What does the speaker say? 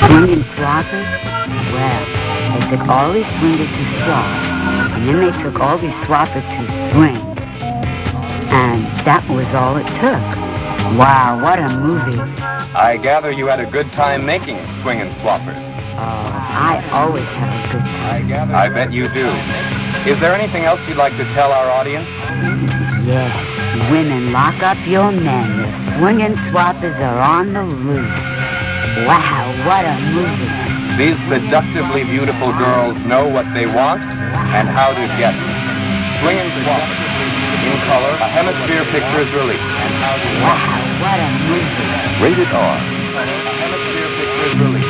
Swinging swappers? Well, they took all these swingers who swap, and then they took all these swappers who swing. And that was all it took. Wow, what a movie. I gather you had a good time making Swingin' Swappers. Oh, I always have a good time. I bet you do. Is there anything else you'd like to tell our audience? Yes, women, lock up your men. The swinging swappers are on the loose. Wow, what a movie. These seductively beautiful girls know what they want and how to get it. Swingin' Swappers. In color, a Hemisphere picture is released. Wow, what a movie. Rated R. A Hemisphere picture is released.